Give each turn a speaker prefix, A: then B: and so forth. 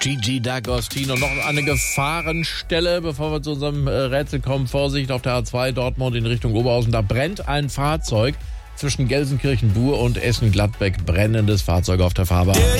A: Gigi D'Agostino. Noch eine Gefahrenstelle, bevor wir zu unserem Rätsel kommen. Vorsicht auf der A2 Dortmund in Richtung Oberhausen. Da brennt ein Fahrzeug zwischen Gelsenkirchen-Buhr und Essen-Gladbeck. Brennendes Fahrzeug auf der Fahrbahn.